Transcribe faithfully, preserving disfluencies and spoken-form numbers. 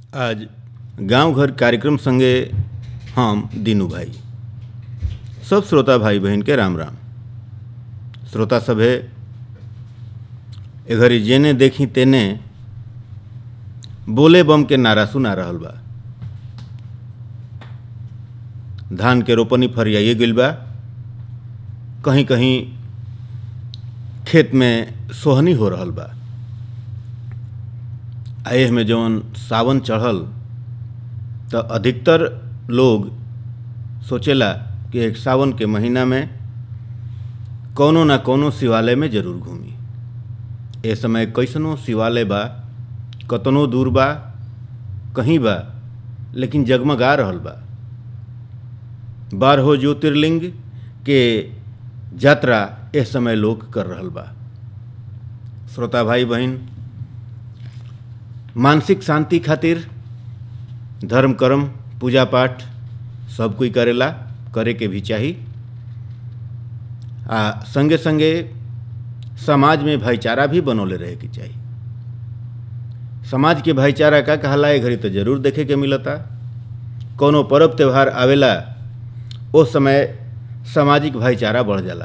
आज गांव घर कार्यक्रम संगे हम दीनू भाई सब श्रोता भाई बहन के राम राम। श्रोता सभे एघरी जेने देखी तेने बोले बम के नारा सुना रहल बा। धान के रोपनी फरियाइए गइल बा, कहीं कहीं खेत में सोहनी हो रहल बा। एह में जौन सावन चढ़ल तो अधिकतर लोग सोचेला कि एक सावन के महीना में कौनो ना कौनो शिवालय में जरूर घूमी। ए समय कैसनो शिवालय बा, कतनो दूर बा, कहीं बा, लेकिन जगमगा रहल बा। बारहो ज्योतिर्लिंग के यात्रा ए समय लोग कर रहल बा। श्रोता भाई बहन, मानसिक शांति खातिर धर्म कर्म पूजा पाठ सब कोई करेला, करे के भी चाही। आ संगे संगे समाज में भाईचारा भी बनौले रहे के चाही। समाज के भाईचारा का कहला ए घड़ी तो जरूर देखे के मिलता। कोनो पर्व त्यौहार आवेला उस समय सामाजिक भाईचारा बढ़ जाला।